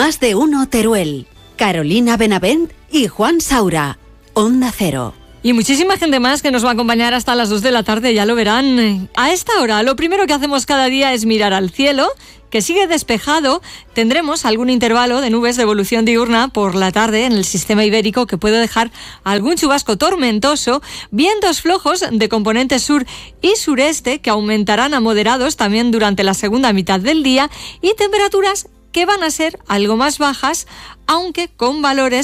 Más de uno Teruel. Carolina Benavent y Juan Saura. Onda Cero. Y muchísima gente más que nos va a acompañar hasta las 2 de la tarde, ya lo verán. A esta hora, lo primero que hacemos cada día es mirar al cielo, que sigue despejado. Tendremos algún intervalo de nubes de evolución diurna por la tarde en el sistema ibérico que puede dejar algún chubasco tormentoso, vientos flojos de componente sur y sureste que aumentarán a moderados también durante la segunda mitad del día y temperaturas que van a ser algo más bajas, aunque con valores